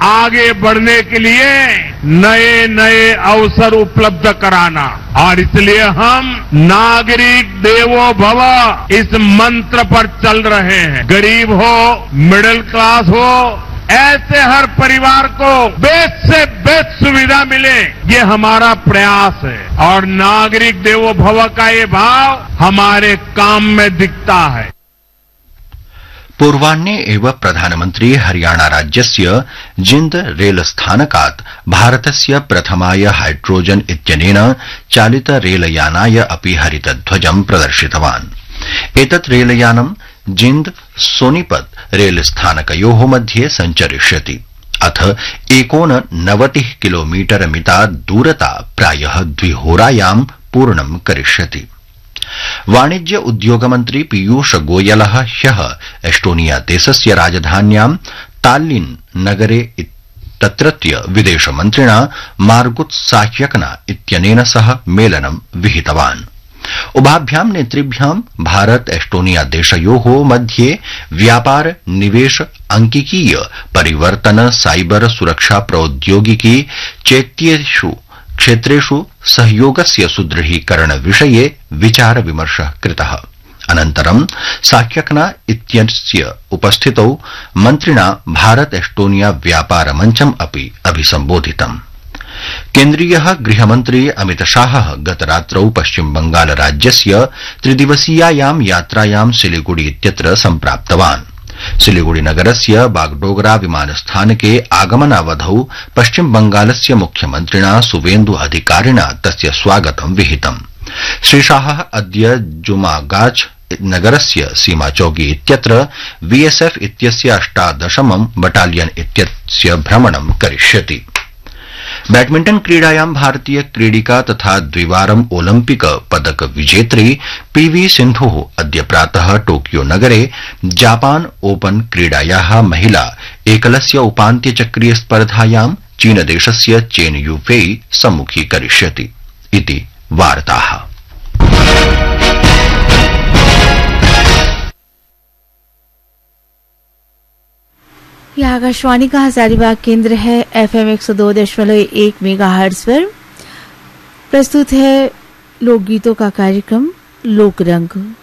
आगे बढ़ने के लिए नए नए अवसर उपलब्ध कराना। और इसलिए हम नागरिक देवो भव इस मंत्र पर चल रहे हैं। गरीब हो, मिडिल क्लास हो, ऐसे हर परिवार को बेस्ट से बेस्ट सुविधा मिले, ये हमारा प्रयास है। और नागरिक देवो भव का ये भाव हमारे काम में दिखता है। पूर्वाह्ने एव प्रधानमन्त्री हरियाणा राज्यस्य जिन्द रेलस्थानकात् भारतस्य प्रथमाय हाइड्रोजन इत्यनेन चालित रेलयानाय अपि हरितध्वजं प्रदर्शितवान्। एतत् रेलयानं जिन्द सोनीपत रेलस्थानकयोः मध्ये सञ्चरिष्यति। अथ 89 किलोमीटर मिता दूरता प्रायः 2 होरायां पूर्णं करिष्यति। वाणिज्य उद्योगमन्त्री पीयूष गोयलः ह्यः एस्टोनिया देशस्य राजधान्यां ताल्लिन् नगरे तत्रत्य विदेशमन्त्रिणा मार्गुत साह्यकना इत्यनेन सह मेलनं विहितवान्। उभाभ्यां नेतृभ्यां भारत एस्टोनिया देशयोः मध्ये व्यापार, निवेश, अंकिकीय परिवर्तन, साइबर सुरक्षा प्रौद्योगिकी चेत्येषु क्षेत्रेषु सहयोगस्य सुदृढीकरण विषये विचार विमर्शः कृतः। अनन्तरं साह्यकना इत्यस्य उपस्थितौ मन्त्रिणा भारत एस्टोनिया व्यापार मञ्चम् अपि अभिसम्बोधितम्। केन्द्रीयः गृहमन्त्री अमितशाहः गतरात्रौ पश्चिम बंगाल राज्यस्य त्रिदिवसीयायां यात्रायां सिलीगुड़ी इत्यत्र सम्प्राप्तवान्। सिलीगुड़ी नगरस्य बागडोगरा विमानस्थानके आगमनावधौ पश्चिम बंगालस्य मुख्यमन्त्रिणा सुवेन्दु अधिकारिणा तस्य स्वागतं विहितम्। श्रीशाहः अद्य जुमागाछ नगरस्य सीमाचौकी इत्यत्र बीएसएफ इत्यस्य 18मं बटालियन इत्यस्य भ्रमणं करिष्यति। बैडमिंटन क्रीडायां भारतीय क्रीडिका तथा द्विवारं ओलम्पिक पदक विजेत्री पीवी सिन्धुः अद्य प्रातः टोक्यो नगरे जापान ओपन क्रीडायाः महिला एकलस्य उपान्त्यचक्रीय स्पर्धायां चीनदेशस्य चेन यूफेई सम्मुखीकरिष्यति इति वार्ताः। यह आकाशवाणी का हजारीबाग केंद्र है। FM 102.1 मेगाहर्ट्ज पर प्रस्तुत है लोकगीतों का कार्यक्रम लोकरंग।